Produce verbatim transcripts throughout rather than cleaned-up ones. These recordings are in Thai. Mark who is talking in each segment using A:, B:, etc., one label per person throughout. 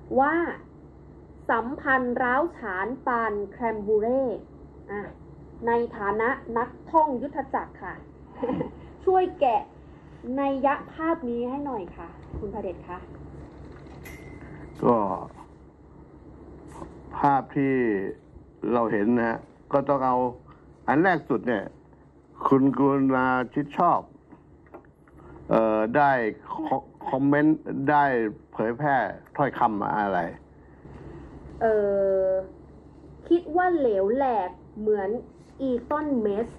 A: ว่าสัมพันธ์ร้าวฉานปานแครมบูเร่อะในฐานะนักท่องยุทธจักรค่ะ ช่วยแกะนัยยะภาพนี้ให้หน่อยค่ะ คุณพเดชคะ
B: ก็ภาพที่เราเห็นนะฮะก็ต้องเอาอันแรกสุดเนี่ย คุณกรุณาชิดชอบเอ่อได้คอมเมนต์ได้เผยแพร่ถ้อยคำอะไร
A: เออคิดว่าเหลวแหลกเหมือนอีตอนเมส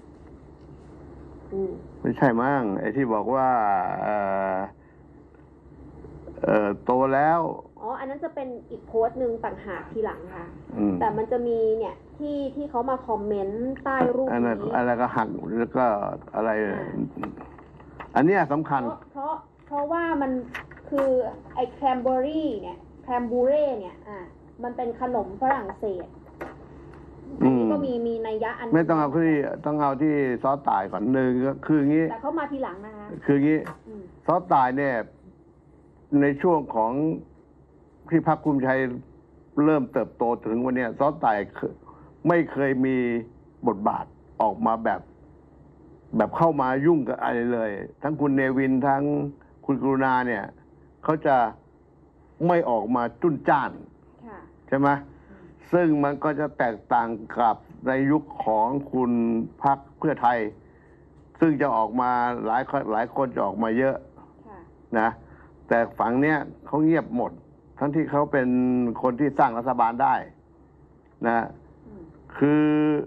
B: ไม่ใช่มั้งไอ้ที่บอกว่าเออเออโตแล้ว
A: อ๋ออันนั้นจะเป็นอีกโพสต์หนึ่งต่างหากทีหลังค่ะแต่มันจะมีเนี่ยที่ที่เขามาคอมเมนต์ใต้รูปนี้
B: อะไรก็หักแล้วก็อะไรอันนี้สำคัญ
A: เพราะเพราะว่ามันคือไอ้แครมเบอรี่เนี่ยแครมบูเร่เนี่ยอ่ะมันเป็นขนมฝรั่งเศสอันนี้ก็มีมีนัยยะอัน
B: ไม่ต้องเอาที่ต้องเอาที่ซอสตายก่อนหนึ่งก็คืองี้
A: แต่เขามาทีหลังนะคะ
B: คืองี้ซอสตายเนี่ยในช่วงของที่พรรคภูมิใจเริ่มเติบโตถึงวันนี้ซอสตายไม่เคยมีบทบาทออกมาแบบแบบเข้ามายุ่งกับอะไรเลย ทั้งคุณเนวินทั้งคุณกรุณาเนี่ยเขาจะไม่ออกมาจุ้นจ้านใช่ไหมซึ่งมันก็จะแตกต่างกับในยุคของคุณพรรคเพื่อไทยซึ่งจะออกมาหลายหลายคนจะออกมาเยอะนะแต่ฝั่งเนี้ยเขาเงียบหมดทั้งที่เขาเป็นคนที่สร้างรัฐบาลได้นะคือ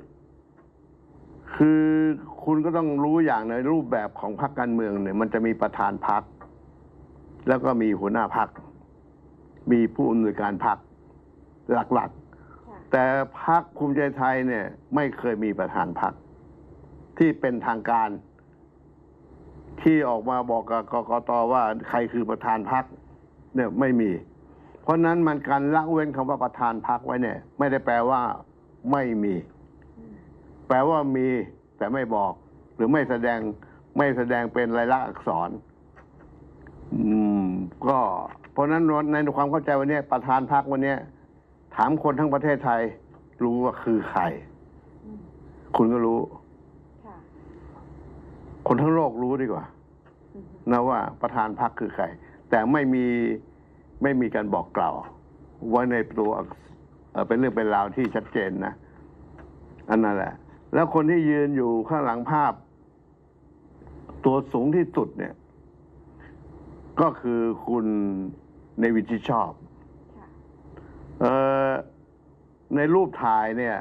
B: คือคุณก็ต้องรู้อย่างในรูปแบบของพรรคการเมืองเนี่ยมันจะมีประธานพรรคแล้วก็มีหัวหน้าพรรคมีผู้อำนวยการพรรคหลักๆแต่พรรคภูมิใจไทยเนี่ยไม่เคยมีประธานพรรคที่เป็นทางการที่ออกมาบอกกับกกตว่าใครคือประธานพรรคเนี่ยไม่มีเพราะนั้นมันการละเว้นคำว่าประธานพรรคไว้เนี่ยไม่ได้แปลว่าไม่มีแปลว่ามีแต่ไม่บอกหรือไม่แสดงไม่แสดงเป็นลายลักษณ์อักษรอืมก็เพราะนั้นในความเข้าใจวันนี้ประธานพรรควันนี้ถามคนทั้งประเทศไทยรู้ว่าคือใครคุณก็รู้คนทั้งโลกรู้ดีกว่านะว่าประธานพรรคคือใครแต่ไม่มีไม่มีการบอกกล่าวไว้ในตัวเป็นเรื่องเป็นราวที่ชัดเจนนะอันนั้นแหละแล้วคนที่ยืนอยู่ข้างหลังภาพตัวสูงที่สุดเนี่ยก็คือคุณเนวินชิดชอบเอ่อในรูปถ่ายเนี่ย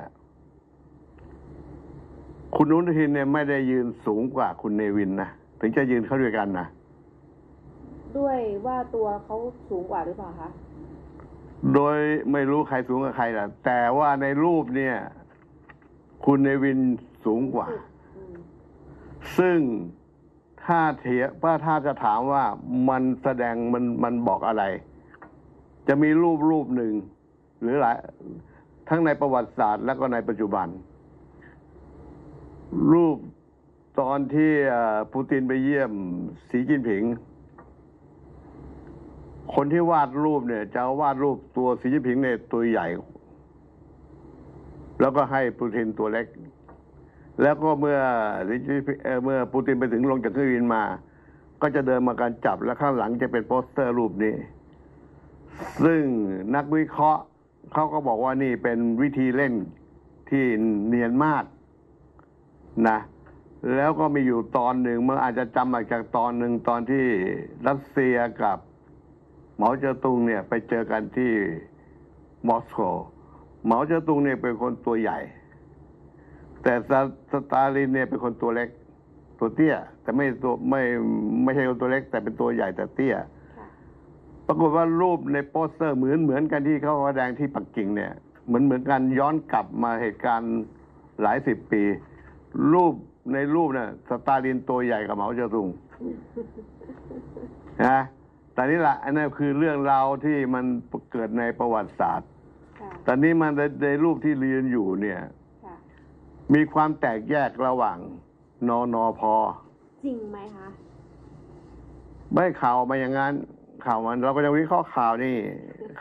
B: คุณอนุทินเนี่ยไม่ได้ยืนสูงกว่าคุณเนวินนะถึงจะยืนเข้าด้วยกันนะ
A: ด้วยว่าตัวเขาสูงกว่าหรือเปล่าคะ
B: โดยไม่รู้ใครสูงกว่าใครล่ะแต่ว่าในรูปเนี่ยคุณเนวินสูงกว่าซึ่งถ้าเทียบว่าถ้าจะถามว่ามันแสดงมันมันบอกอะไร จะมีรูปรูปหนึ่งหรือหลายทั้งในประวัติศาสตร์และก็ในปัจจุบันรูปตอนที่ปูตินไปเยี่ยมสีจิ้นผิงคนที่วาดรูปเนี่ยจะวาดรูปตัวสีจิ้นผิงเนี่ยตัวใหญ่แล้วก็ให้ปูตินตัวเล็กแล้วก็เมื่อเมื่อปูตินไปถึงลงจากเครื่องบินมาก็จะเดินมาการจับและข้างหลังจะเป็นโปสเตอร์รูปนี้ซึ่งนักวิเคราะห์เขาก็บอกว่านี่เป็นวิธีเล่นที่เนียนมากนะแล้วก็มีอยู่ตอนหนึ่งเมื่ออาจจะจำมาจากตอนหนึ่งตอนที่รัสเซียกับเหมาเจ๋อตุงเนี่ยไปเจอกันที่มอสโกเหมาเจ๋อตุงเนี่ยเป็นคนตัวใหญ่แต่สตาลินเนี่ยเป็นคนตัวเล็กตัวเตี้ยแต่ไม่ตัวไม่ไม่ใช่คนตัวเล็กแต่เป็นตัวใหญ่แต่เตี้ยปรากฏว่ารูปในโปสเตอร์เหมือนเหมือนกันที่เขาแสดงที่ปักกิ่งเนี่ยเหมือนเหมือนกันย้อนกลับมาเหตุการณ์หลายสิบปีรูปในรูปเนี่ยสตาลินตัวใหญ่กับเหมาเจ๋อตุงนะแต่นี่แหละอันนั้นคือเรื่องราวที่มันเกิดในประวัติศาสตร์ตอนนี้มันในรูปที่เรียนอยู่เนี่ยมีความแตกแยกระหว่างนนพ
A: จริงไหมคะ
B: ไม่ข่าวมาอย่างนั้นข่าวมันเราก็จะวิเคราะห์ข่าวนี่